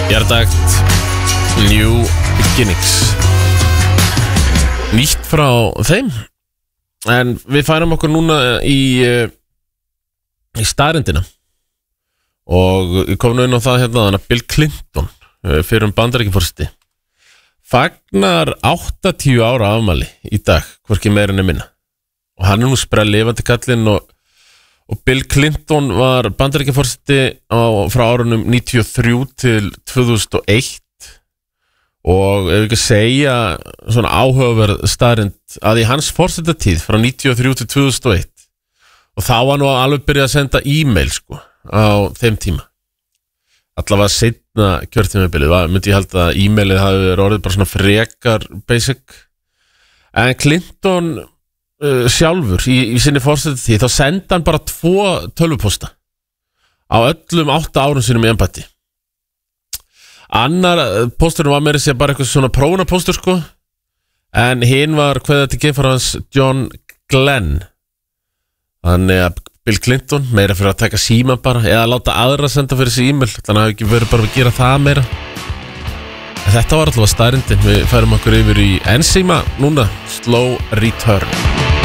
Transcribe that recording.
Hjartakt New Beginnings. Nýtt frá þeim. En við færum okkur núna í staðrindina. Og ég kom nú inn á það hérna þannig að Bill Clinton fyrir Bandaríkjaforseti fagnar 80 ára afmæli í dag, hvorki meira en minna. Og hann nú sprelllifandi kallinn og Bill Clinton var Bandaríkjaforseti frá árunum 93 til 2001 og ef við ekki segja svona áhugaverð staðrind að í hans forsetatíð frá 93 til 2001 og þá var nú alveg byrjað að senda e-mail sko á þeim tíma. Allavega seinna kjörtímabilið, myndi ég halda að e-mailið hafi verið orðið bara svona frekar basic. En Clinton sjálfur í sinni forsetatíð þá senda hann bara 2 tölvupósta á öllum 8 árum sínum í embætti. Annar pósturinn var meira að segja bara eitthvað svona prófunarpóstur sko, en hinn var kveðið til geimfara hans John Glenn. Þannig að Bill Clinton meira fyrir að taka síma bara eða láta aðra senda fyrir þessi e-mail, þannig að það hefði ekki verið bara að gera það meira. En þetta var alltaf staðrindin. Við færum okkur yfir í Enzima núna, Slow Return.